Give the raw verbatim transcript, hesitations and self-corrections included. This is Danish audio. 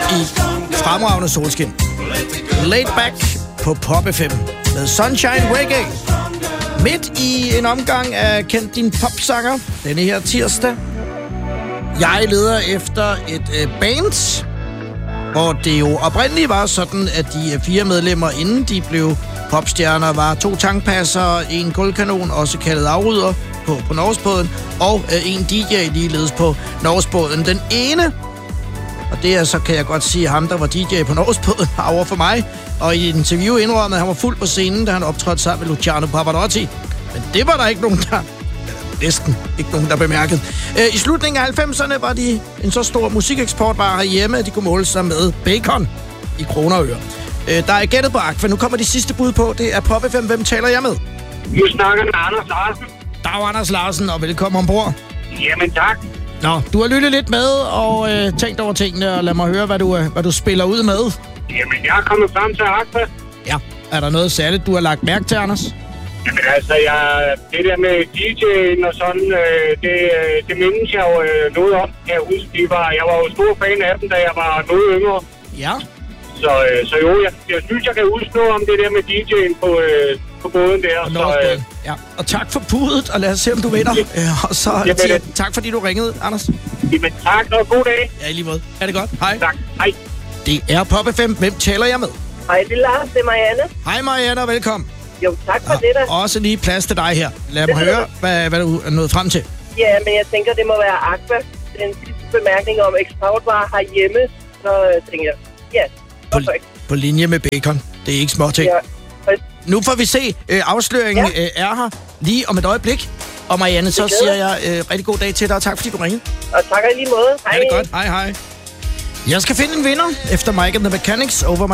i fremragende solskin. Laid Back på Pop F M med Sunshine Reggae. Midt i en omgang af Kend Din Popsanger denne her tirsdag. Jeg leder efter et øh, band, hvor det jo oprindeligt var sådan, at de fire medlemmer, inden de blev popstjerner, var to tankpasser, en gulvkanon, også kaldet afrydder på, på Norgesbåden, og øh, en D J ligeledes på Norgesbåden. Den ene, og det er så, kan jeg godt sige, ham, der var D J på Norgesbåden, over for mig, og i et interview indrømmede, at han var fuld på scenen, da han optrådte sammen med Luciano Pavarotti. Men det var der ikke nogen, der... Næsten ikke nogen, der bemærkede. I slutningen af halvfemserne var de en så stor musikeksportvare herhjemme, at de kunne måle sig med bacon i kroner og øre. Der er gættet på Aqua. Nu kommer de sidste bud på. Det er Pop F M. Hvem taler jeg med? Du snakker med Anders Larsen. Dag, Anders Larsen, og velkommen ombord. Jamen tak. Nå, du har lyttet lidt med og øh, tænkt over tingene, og lad mig høre, hvad du, øh, hvad du spiller ud med. Jamen, jeg er kommet frem til Aqua. Ja. Er der noget særligt, du har lagt mærke til, Anders? Jamen altså, jeg, det der med D J'en og sådan, øh, det, det mindes jeg jo øh, noget om. Jeg, huske, de var, jeg var jo stor fan af dem, da jeg var noget yngre. Ja. Så, øh, så jo, jeg, jeg synes, jeg kan huske noget om det der med D J'en på, øh, på båden der. Og, så, øh, ja. Og tak for budet, og lad os se, om du vinder. øh, og så Jamen, til, tak, fordi du ringede, Anders. Jamen tak, og god dag. Ja, i lige måde. Er det godt? Hej. Tak. Hej. Det er Pop F M. Hvem taler jeg med? Hej, det er Lars. Det er Marianne. Hej, Marianne, og velkommen. Jo, tak for og, det da. Også lige plads til dig her. Lad mig høre, hvad, hvad du er nået frem til. Ja, men jeg tænker, det må være Aqua. Den sidste bemærkning om eksportvare herhjemme. Så øh, tænker jeg, ja, på, perfekt. På linje med bacon. Det er ikke småting. Ja. Nu får vi se. Øh, afsløringen ja. øh, er her lige om et øjeblik. Og Marianne, så siger jeg øh, rigtig god dag til dig, og tak fordi du ringede. Og tak i lige måde. Hej. Ja, det er godt. Hej, hej. Jeg skal finde en vinder efter Mike and the Mechanics over